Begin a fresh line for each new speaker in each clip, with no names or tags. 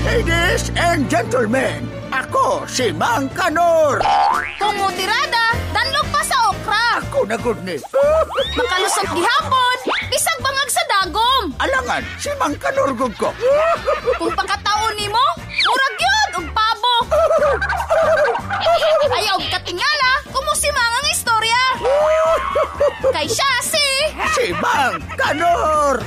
Ladies and gentlemen, ako si Mang Kanor.
Kung mutirada, danlog pa sa okra.
Ako na good ni.
Makalusot gihapon, bisag bangag sa dagom.
Alangan, si Mang Kanor gud ko.
Kung pakataon nimo, murag yun og pabo. Ayaw katingala, kumusimang ang istorya. Kay siya
Si Mang Kanor.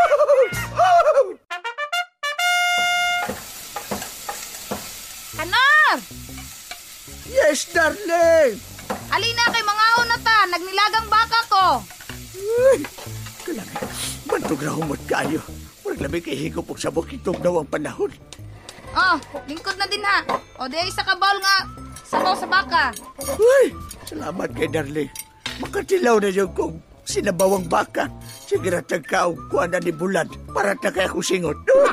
Kanor!
Yes, darling.
Alina kay mga na ta, nagnilagang baka ko.
Uy, kailangan. Bantog na humot kayo. Huwag lamig ihigop og sabok itong nawang panahon.
Oh, lingkod na din ha. O di ay sa kabal nga, sabaw sa baka.
Uy, salamat kay darling. Makatilaw na yung kong sinabawang baka. Sige na tagkaong kuha na ni Bulan para na kaya akong singot.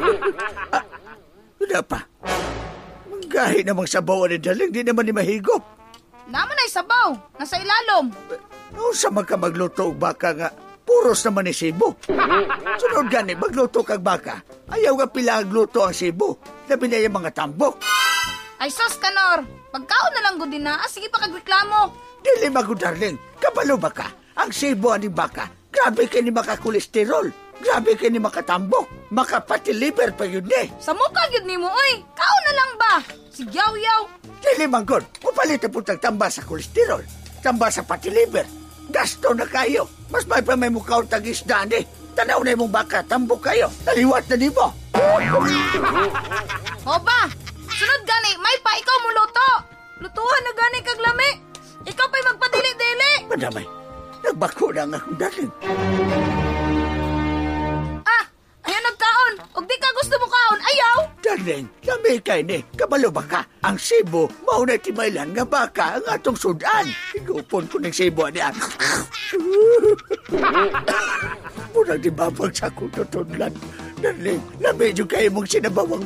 Wala pa. Manggahi namang sabawan ni darling, di naman ni mahigop.
Naman ay sabaw, nasa ilalom.
Sa magka magluto og baka nga, puros naman ni Cebu. Sunod gani, magluto kag baka. Ayaw nga pila agluto ang Cebu. Labi na yung mga tambok.
Ay sos, Kanor, pagkaon na lang gud na, sige pa kagreklamo.
Dili mago darling, kabalo ba ka? Ang Cebu ani baka, grabe ka ni makakolesterol. Grabe ka ni makatambok. Makapatiliber pa yun eh.
Sa mukha yun ni mo, oy, kaon na lang ba? Si Yaw-Yaw.
Dili manggod, upalit na putang tamba sa kolesterol. Tamba sa patiliber. Gasto na kayo. Mas may pa may mukhaw tag-isdaan eh. Tanaw na yung baka, tambok kayo. Naliwat na di mo.
O ba, sunod gani, may pa ikaw mo luto. Lutuhan na gani kag lami. Ikaw pa'y magpadili-dili.
Madamay, nagbako na nga akong daling.
Ayaw nagkaon. Og di ka gusto mo kaon, ayaw.
Darling, lami kay ni. Kabalo ba ka? Ang Cebu, maunay timaylan nga baka ang atong sudan. Higupon ko ng Cebu niya. Murang di babag sa kong tutudlan. Darling, lami yung kayo mong sinabawang